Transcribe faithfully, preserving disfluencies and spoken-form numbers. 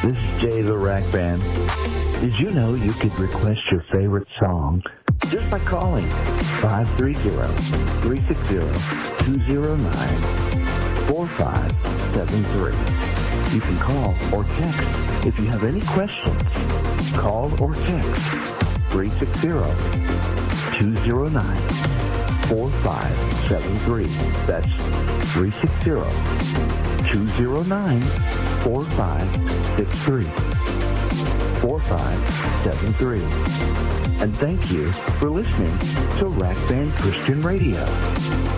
This is Jay the Rack Band. Did you know you could request your favorite song just by calling five three zero, three six zero, two zero nine, four five seven three. You can call or text if you have any questions. Call or text three six zero, two zero nine, four five seven three. That's three six zero, two zero nine, four five six three. four five seven three. And thank you for listening to Rack Band Christian Radio.